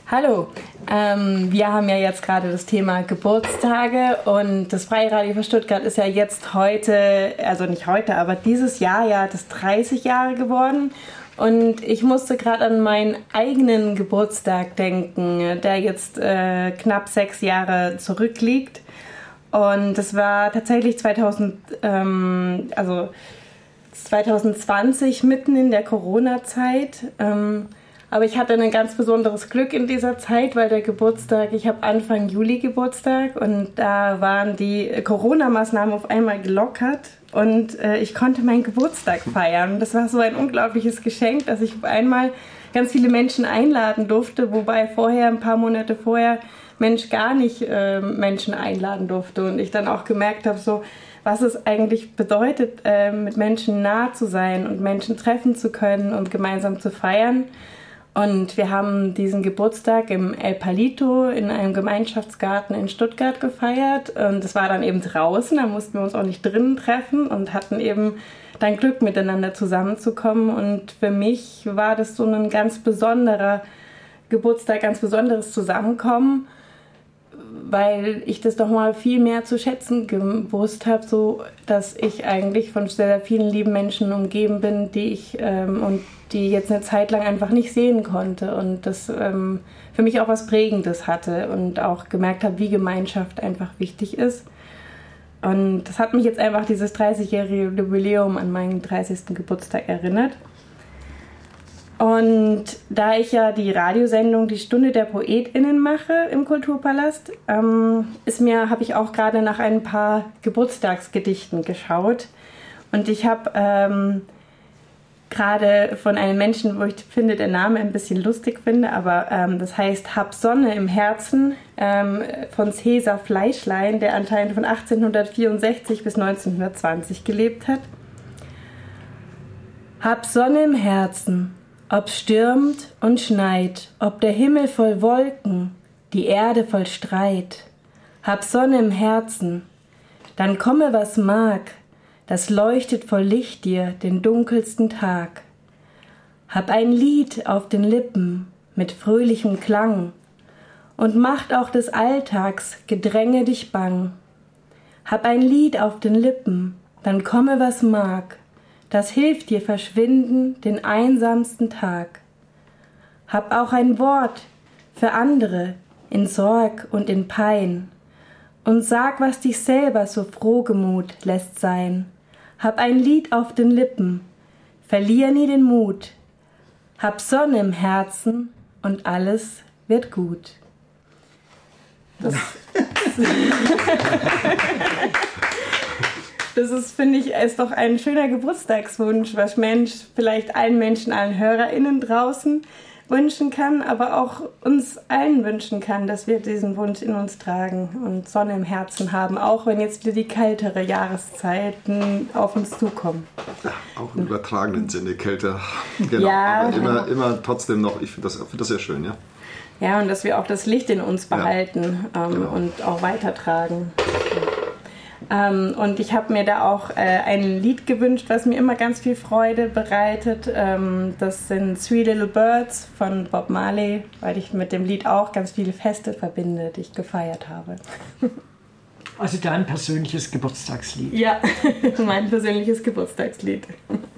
Hallo, wir haben ja jetzt gerade das Thema Geburtstage und das Freie Radio für Stuttgart ist ja jetzt heute, also nicht heute, aber dieses Jahr ja das 30 Jahre geworden. Und ich musste gerade an meinen eigenen Geburtstag denken, der jetzt knapp 6 Jahre zurückliegt. Und das war tatsächlich 2020, mitten in der Corona-Zeit. Aber ich hatte ein ganz besonderes Glück in dieser Zeit, weil der Geburtstag, ich habe Anfang Juli Geburtstag und da waren die Corona-Maßnahmen auf einmal gelockert und ich konnte meinen Geburtstag feiern. Das war so ein unglaubliches Geschenk, dass ich auf einmal ganz viele Menschen einladen durfte, wobei ein paar Monate vorher, Mensch gar nicht Menschen einladen durfte. Und ich dann auch gemerkt habe, so, was es eigentlich bedeutet, mit Menschen nah zu sein und Menschen treffen zu können und gemeinsam zu feiern. Und wir haben diesen Geburtstag im El Palito in einem Gemeinschaftsgarten in Stuttgart gefeiert. Und das war dann eben draußen, da mussten wir uns auch nicht drinnen treffen und hatten eben dann Glück, miteinander zusammenzukommen. Und für mich war das so ein ganz besonderer Geburtstag, ganz besonderes Zusammenkommen, weil ich das doch mal viel mehr zu schätzen gewusst habe, so dass ich eigentlich von sehr vielen lieben Menschen umgeben bin, die ich und die jetzt eine Zeit lang einfach nicht sehen konnte und das für mich auch was Prägendes hatte und auch gemerkt habe, wie Gemeinschaft einfach wichtig ist. Und das hat mich jetzt einfach dieses 30-jährige Jubiläum an meinen 30. Geburtstag erinnert. Und da ich ja die Radiosendung Die Stunde der PoetInnen mache im Kulturpalast, habe ich auch gerade nach ein paar Geburtstagsgedichten geschaut. Und ich habe gerade von einem Menschen, wo ich finde, der Name ein bisschen lustig finde, aber das heißt Hab Sonne im Herzen von Cäsar Fleischlein, der anscheinend von 1864 bis 1920 gelebt hat. Hab Sonne im Herzen, ob's stürmt und schneit, ob der Himmel voll Wolken, die Erde voll Streit. Hab Sonne im Herzen, dann komme was mag, das leuchtet voll Licht dir den dunkelsten Tag. Hab ein Lied auf den Lippen mit fröhlichem Klang und macht auch des Alltags Gedränge dich bang. Hab ein Lied auf den Lippen, dann komme was mag, das hilft dir verschwinden den einsamsten Tag. Hab auch ein Wort für andere in Sorg und in Pein und sag, was dich selber so frohgemut lässt sein. Hab ein Lied auf den Lippen, verlier nie den Mut. Hab Sonne im Herzen und alles wird gut. Das ist, finde ich, ist doch ein schöner Geburtstagswunsch, was Mensch vielleicht allen Menschen, allen HörerInnen draußen wünschen kann, aber auch uns allen wünschen kann, dass wir diesen Wunsch in uns tragen und Sonne im Herzen haben, auch wenn jetzt wieder die kältere Jahreszeiten auf uns zukommen. Ja, auch im übertragenen Sinne kälter. Genau, ja, aber immer trotzdem noch, ich finde das sehr schön, ja. Ja, und dass wir auch das Licht in uns behalten genau. Und auch weitertragen. Und ich habe mir da auch ein Lied gewünscht, was mir immer ganz viel Freude bereitet. Das sind Three Little Birds von Bob Marley, weil ich mit dem Lied auch ganz viele Feste verbinde, die ich gefeiert habe. Also dein persönliches Geburtstagslied? Ja, mein persönliches Geburtstagslied.